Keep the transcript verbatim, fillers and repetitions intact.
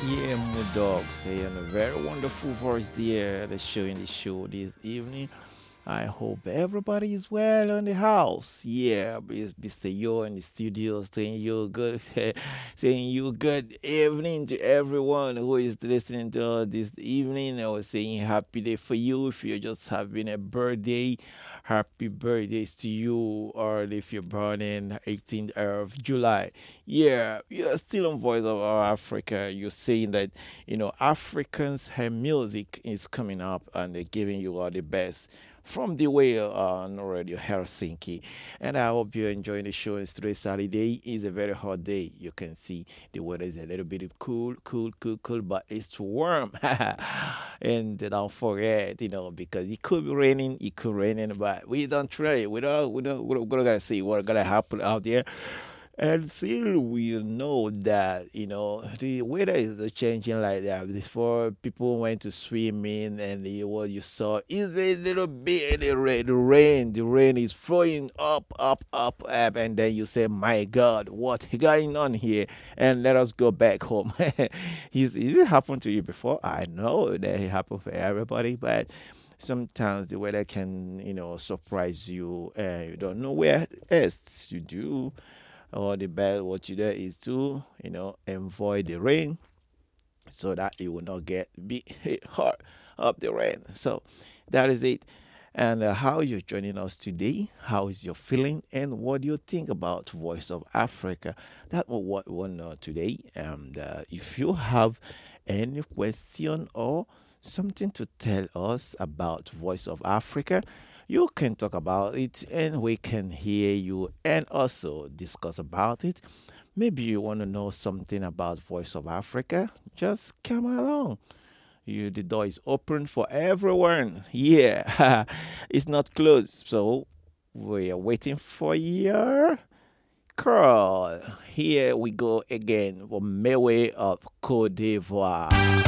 Yeah, my dog saying a very wonderful voice there. The show in the show this evening. I hope everybody is well in the house. Yeah, it's mister Yo in the studio saying you good, saying you good evening to everyone who is listening to us this evening. I was saying happy day for you if you're just having a birthday. Happy birthdays to you, or if you're born in eighteenth of July. Yeah, you're still on Voice of Our Africa. You're saying that, you know, Africans her music is coming up and they're giving you all the best from the way uh, on Radio Helsinki. And I hope you're enjoying the show. It's today Saturday. It's a very hot day. You can see the weather is a little bit cool, cool, cool, cool, but it's warm. And don't forget, you know, because it could be raining, it could raining, but we don't try. We don't, we don't, we're gonna see what's gonna happen out there. And still, we know that you know the weather is changing like that. Before people went to swimming, and the, what you saw is a little bit the rain. The rain, the rain is flowing up, up, up, up, and then you say, "My God, what's going on here?" And let us go back home. Is is it happened to you before? I know that it happened for everybody, but sometimes the weather can you know surprise you, and you don't know where else you do or the best what you do is to you know avoid the rain so that you will not get be hit hard of the rain. So that is it. And uh, how you're joining us today, how is your feeling, and what do you think about Voice of Africa? That was what we want to know today. And uh, if you have any question or something to tell us about Voice of Africa, you can talk about it and we can hear you and also discuss about it. Maybe you want to know something about Voice of Africa, just come along. You, the door is open for everyone. Yeah, it's not closed. So we are waiting for your call. Here we go again from Mewe of Cote d'Ivoire.